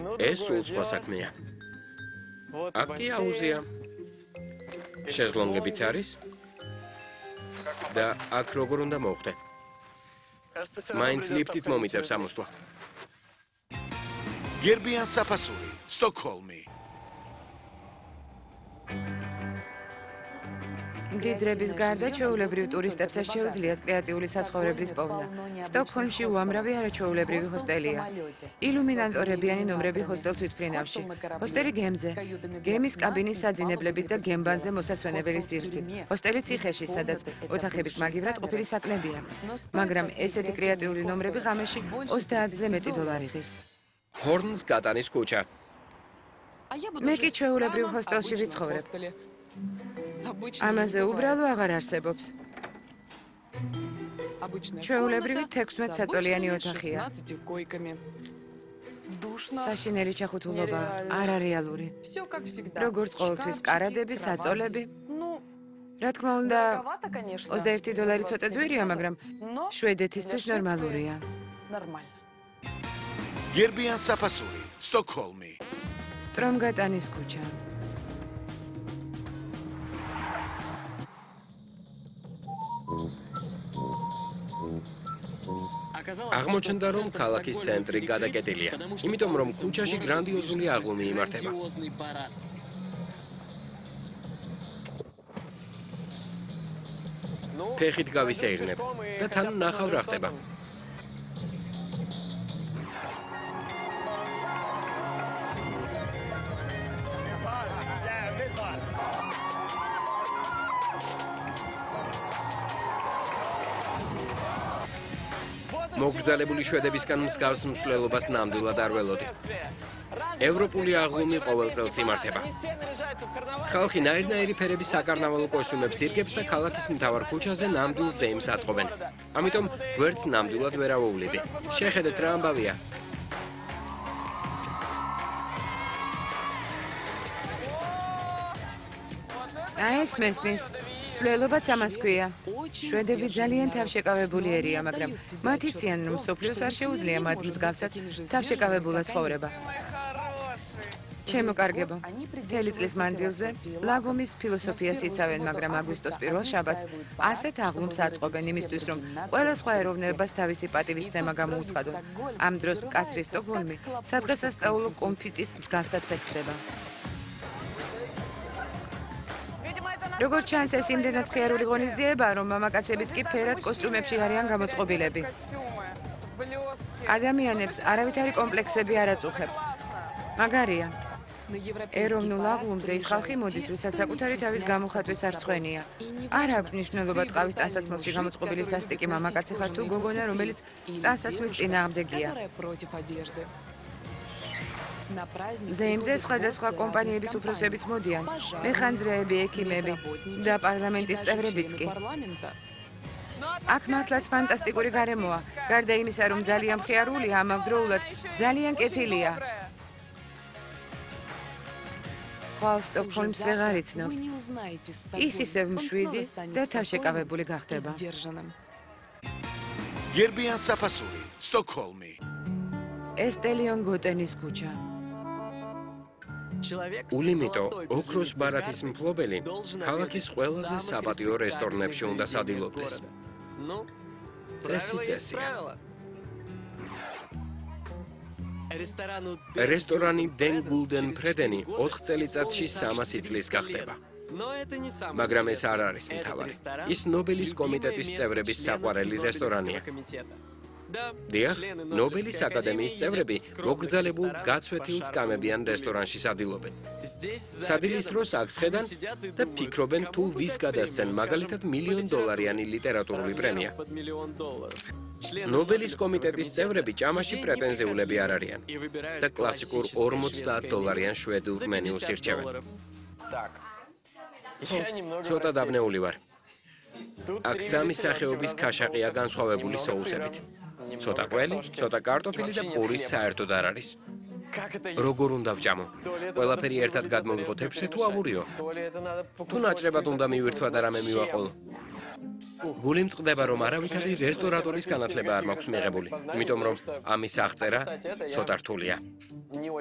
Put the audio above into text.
ეს სულ სხვა საქმეა. აქ კი აუზია. შეზლონგებიც არის და აქ როგორ უნდა მოვხდე? მაინც ლიფტით მომიწევს ამოსვლა. გერბიან საფასური, სტოკჰოლმი. მდიდრების გარდა ჩვეულებრივ ტურისტებსაც შეუძლიათ კრეატიული საცხოვრებლის პოვნა. სტოკჰოლმში უამრავი არაჩვეულებრივი ჰოსტელია. ილუმინატორებიანი ნომრები ჰოსტელ თვითმფრინავში. ჰოსტელი გემზე. გემის კაბინის საძინებლებით და გემბანზე მოსაცვენებელი სივრცით. ჰოსტელი ციხეში, სადაც ოთახების მაგივრად ყოფილი საკლებია. მაგრამ ესეთი კრეატიული ნომრები ღამეში 30-ზე მეტი დოლარი ღირს. ჰორნს გატანის ქუჩა. მე კი ჩვეულებრივ ჰოსტელში ვიცხოვრებ. ამაზე უბრალო აღარ არსებობს. ჩვეულებრივი 16 საწოლიანი ოთახია. საშინელი ჩახუთულობა, არარეალური. როგორც ყოველთვის კარადები, საწოლები. რა თქმა უნდა, 21 დოლარი ცოტა ძვირია, მაგრამ შვედეთისთვის ნორმალურია. გერბიან საფასური, სტოკჰოლმი. სტრომგატანის ქუჩა. აღმოჩნდა, რომ ქალაქის ცენტრი გადაკეტილია, იმიტომ რომ ქუჩაში გრანდიოზული აღლუმი იმართება. ფეხით გავისეირნებ და თან ნახავ რა ხდება. მოგრძალებული შვედებისგან მსგავს მსვლელობას ნამდვილად არ ველოდი. ევროპული აღლუმი ყოველ წელს იმართება. ხალხი ნაირ-ნაირი ფერების საკარნავალო კოსტიუმებს ირგებს და ქალაქის მთავარ ქუჩაზე ნამდვილ ზეიმს აწყობენ. ამიტომ ვერც ნამდვილად ვერ ავუვლიდი. შეხედეთ რა ამბავია. ეს მესმის. მსვლელობაც ამას ქვია. შვედები ძალიან თავშეკავებული ერია, მაგრამ მათ იციან, რომ მსოფლიოს არ შეუძლია მათ მსგავსად თავშეკავებულად ცხოვრება. ჩემო კარგებო, მთელი წლის მანძილზე ლაგომის ფილოსოფიას იცავენ, მაგრამ აგვისტოს პირველ შაბათს ასეთ აღლუმს აწყობენ იმისთვის, რომ ყველა სხვა ეროვნებას თავისი პატივისცემა გამოუცხადონ. ამ დროს მკაცრი სტოკჰოლმი სადღესასწაულო კონფიტის მსგავსად ფეთქდება. როგორც ჩანს, ეს იმდენად მხიარული ღონისძიებაა, რომ მამაკაცებიც კი ფერად კოსტიუმებში არიან გამოწყობილები. ადამიანებს არავითარი კომპლექსები არ აწუხებთ. მაგარია. ეროვნულ აღლუმზე ის ხალხი მოდის, ვისაც საკუთარი თავის გამოხატვის არ წვენია. არ აქვს მნიშვნელობა ტყავის ტანსაცმელში გამოწყობილი სასტიკი მამაკაცი ხარ თუ გოგონა, რომელიც ტანსაცმლის წინააღმდეგია. ზეიმზე სხვადასხვა კომპანიების უფროსებიც მოდიან, მეხანძრეები, ექიმები და პარლამენტის წევრებიც კი. აქ მართლაც ფანტასტიკური გარემოა. გარდა იმისა, რომ ძალიან მხიარულია, ამავდროულად ძალიან კეთილია. ხვალ სტოკჰოლმს ვეღარ იცნობთ. ის ისევ მშვიდი და თავშეკავებული გახდება. გერბიან საფასური, სტოკჰოლმი. ესტელიონ გოტენის ქუჩა. ულიმიტო, ოქროს ბარათის მფლობელი, ქალაქის ყველაზე საპატიო რესტორნებში უნდა სადილობდეს. წესია. რესტორანი დენ გულდენ ფრედენი 4 წელიწადში 300 წლის გახდება. მაგრამ ეს არ არის მთავარი. ის ნობელის კომიტეტის წევრების საყვარელი რესტორანია. დიახ, ნობელის აკადემიის წევრები მოგრძალებულ გაცვეთილ სკამებიან რესტორანში სადილობენ. სადილის დროს აქ სხედან და ფიქრობენ თუ ვის გადასცენ მაგალითად $1,000,000-იანი ლიტერატურული პრემია. ნობელის კომიტეტის წევრები ჭამაში პრეტენზიულები არ არიან და კლასიკურ $50 შვედურ მენიუს ირჩევენ. ცოტა დაბნეული ვარ. აქ სამი სახეობის ქაშაყია განსხვავებული соусებით. ცოტა ყველი, ცოტა კარტოფილი და პური საერთოდ არ არის. როგორ უნდა ვჭამო? ყველაფერი ერთად გადმოვიღოთ ეფშე თუ ამურიო? თუ ნაჭრებად უნდა მივირთვა და რამე მივაყოლო? გული მწყდება, რომ არავითარი რესტორატორის განათლება არ მაქვს მიღებული, იმიტომ რომ ამის აღწერა ცოტა რთულია.